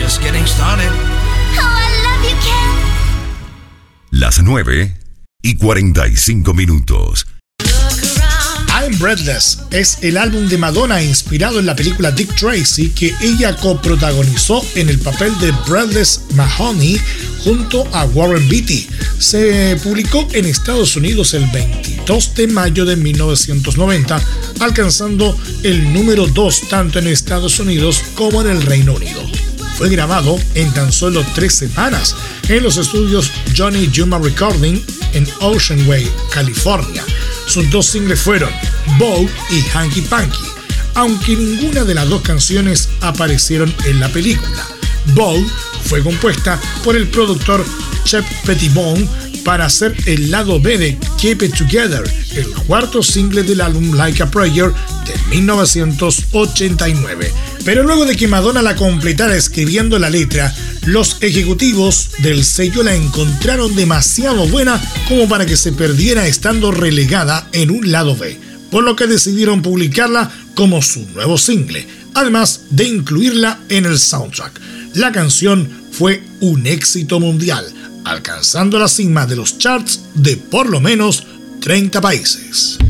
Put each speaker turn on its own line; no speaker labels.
just getting started.
Oh, I love you, Ken.
Las 9:45.
I'm Breathless es el álbum de Madonna inspirado en la película Dick Tracy que ella coprotagonizó en el papel de Breathless Mahoney junto a Warren Beatty. Se publicó en Estados Unidos el 22 de mayo de 1990, alcanzando el número 2 tanto en Estados Unidos como en el Reino Unido. Fue grabado en tan solo 3 semanas en los estudios Johnny Yuma Recording en Ocean Way, California. Sus 2 singles fueron Vogue y Hanky Panky, aunque ninguna de las 2 canciones aparecieron en la película. Vogue fue compuesta por el productor Shep Pettibone para hacer el lado B de Keep It Together, el 4º single del álbum Like a Prayer de 1989. Pero luego de que Madonna la completara escribiendo la letra, los ejecutivos del sello la encontraron demasiado buena como para que se perdiera estando relegada en un lado B, por lo que decidieron publicarla como su nuevo single, además de incluirla en el soundtrack. La canción fue un éxito mundial, alcanzando la cima de los charts de por lo menos 30 países.